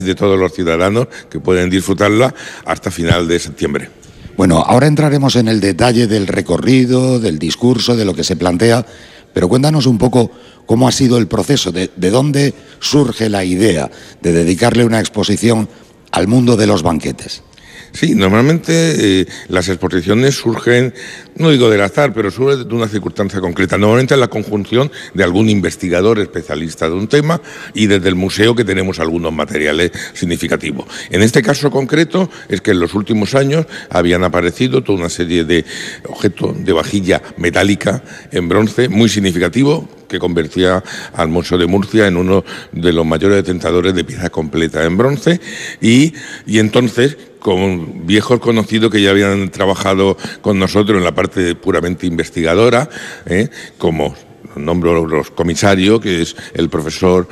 de todos los ciudadanos que pueden disfrutarla hasta final de septiembre. Bueno, ahora entraremos en el detalle del recorrido, del discurso, de lo que se plantea, pero cuéntanos un poco cómo ha sido el proceso, de dónde surge la idea de dedicarle una exposición al mundo de los banquetes. Sí, normalmente las exposiciones surgen, no digo del azar, pero surgen de una circunstancia concreta. Normalmente es la conjunción de algún investigador especialista de un tema y desde el museo que tenemos algunos materiales significativos. En este caso concreto es que en los últimos años habían aparecido toda una serie de objetos de vajilla metálica en bronce muy significativo que convertía al Museo de Murcia en uno de los mayores detenedores de pieza completa en bronce y entonces, con viejos conocidos que ya habían trabajado con nosotros en la parte puramente investigadora, como nombro los comisarios, que es el profesor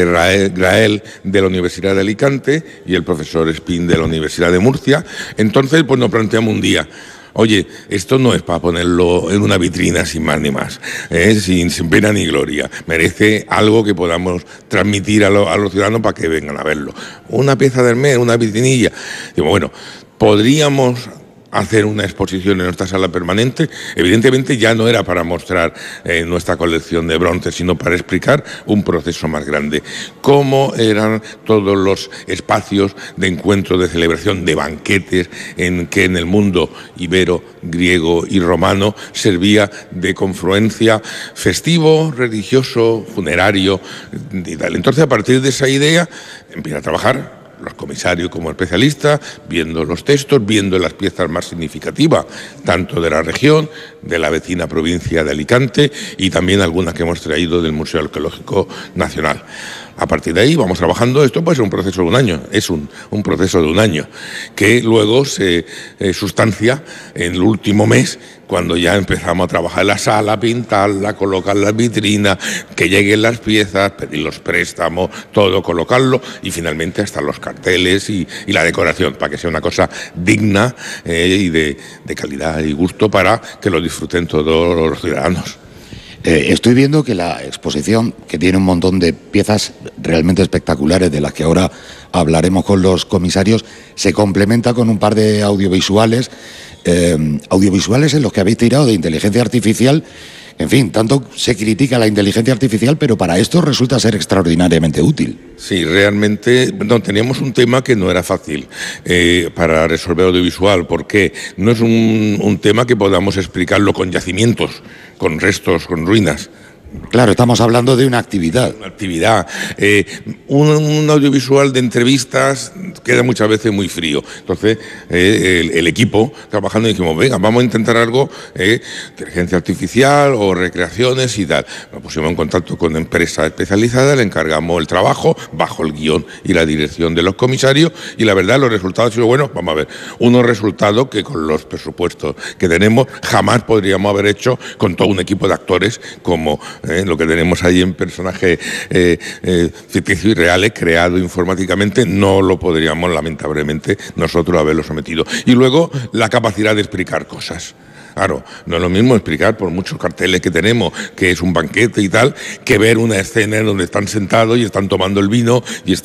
Grael de la Universidad de Alicante y el profesor Espín de la Universidad de Murcia. Entonces, pues nos planteamos un día: oye, esto no es para ponerlo en una vitrina sin más ni más, sin pena ni gloria. Merece algo que podamos transmitir a los ciudadanos para que vengan a verlo. Una pieza de Hermès, una vitrinilla. Digo, bueno, podríamos hacer una exposición en nuestra sala permanente. Evidentemente ya no era para mostrar nuestra colección de bronce, sino para explicar un proceso más grande. Cómo eran todos los espacios de encuentro, de celebración, de banquetes, que en el mundo ibero, griego y romano servía de confluencia festivo, religioso, funerario y tal. Entonces, a partir de esa idea, empieza a trabajar los comisarios como especialistas, viendo los textos, viendo las piezas más significativas, tanto de la región, de la vecina provincia de Alicante y también algunas que hemos traído del Museo Arqueológico Nacional. A partir de ahí vamos trabajando. Esto puede ser un proceso de un año, es un proceso de un año, que luego se sustancia en el último mes, cuando ya empezamos a trabajar en la sala, pintarla, colocar las vitrinas, que lleguen las piezas, pedir los préstamos, todo, colocarlo y finalmente hasta los carteles y la decoración, para que sea una cosa digna y de calidad y gusto para que lo disfruten todos los ciudadanos. Estoy viendo que la exposición, que tiene un montón de piezas realmente espectaculares, de las que ahora hablaremos con los comisarios, se complementa con un par de audiovisuales en los que habéis tirado de inteligencia artificial. En fin, tanto se critica la inteligencia artificial, pero para esto resulta ser extraordinariamente útil. Sí, realmente teníamos un tema que no era fácil para resolver audiovisual, porque no es un tema que podamos explicarlo con yacimientos, con restos, con ruinas. Claro, estamos hablando de una actividad. Una actividad. Un audiovisual de entrevistas queda muchas veces muy frío. Entonces, el equipo trabajando dijimos, venga, vamos a intentar algo, inteligencia artificial o recreaciones y tal. Nos pusimos en contacto con empresas especializadas, le encargamos el trabajo bajo el guión y la dirección de los comisarios y la verdad los resultados han sido buenos. Vamos a ver, unos resultados que con los presupuestos que tenemos jamás podríamos haber hecho con todo un equipo de actores como lo que tenemos ahí en personajes ficticios y reales, creado informáticamente, no lo podríamos lamentablemente nosotros haberlo sometido. Y luego la capacidad de explicar cosas. Claro, no es lo mismo explicar por muchos carteles que tenemos que es un banquete y tal, que ver una escena en donde están sentados y están tomando el vino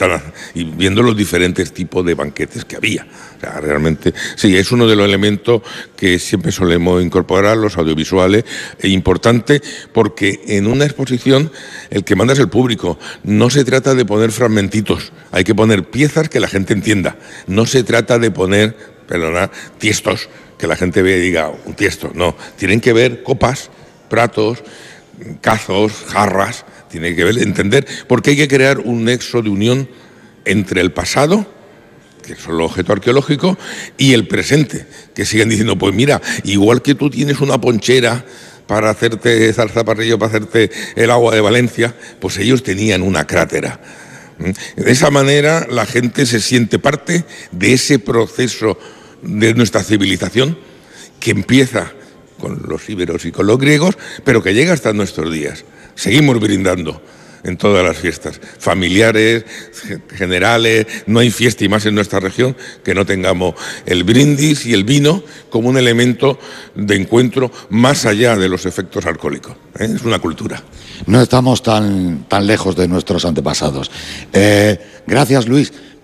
y viendo los diferentes tipos de banquetes que había. O sea, realmente, sí, es uno de los elementos que siempre solemos incorporar, los audiovisuales, e importante porque en una exposición el que manda es el público. No se trata de poner fragmentitos, hay que poner piezas que la gente entienda. No se trata de poner, tiestos, que la gente vea y diga, un tiesto, no. Tienen que ver copas, platos, cazos, jarras, tienen que ver, entender, porque hay que crear un nexo de unión entre el pasado, que es el objeto arqueológico, y el presente, que siguen diciendo, pues mira, igual que tú tienes una ponchera para hacerte zarzaparrillo, para hacerte el agua de Valencia, pues ellos tenían una crátera. De esa manera la gente se siente parte de ese proceso de nuestra civilización que empieza con los íberos y con los griegos, pero que llega hasta nuestros días. Seguimos brindando en todas las fiestas, familiares, generales, no hay fiesta y más en nuestra región que no tengamos el brindis y el vino como un elemento de encuentro más allá de los efectos alcohólicos. Es una cultura. No estamos tan lejos de nuestros antepasados. Gracias, Luis.